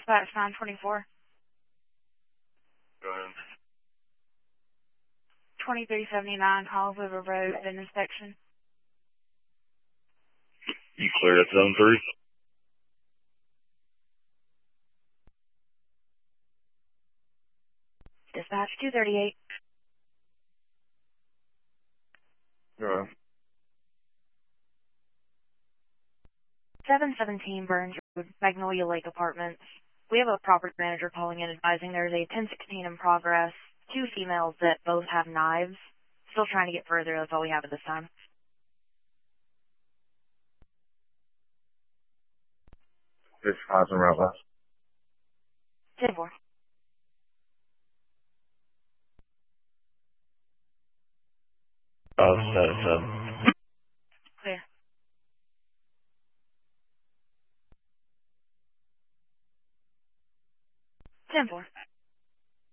Dispatch 924. Go ahead. 2379 Hollow River Road, an inspection. You clear at zone 3? Dispatch 238. Go ahead. 717 Burns Road, Magnolia Lake Apartments. We have a property manager calling in advising there's a 1016 in progress. 2 females that both have knives. Still trying to get further. That's all we have at this time. It's 5 and route left. 10-4. Oh, 7-7. Clear. 10-4.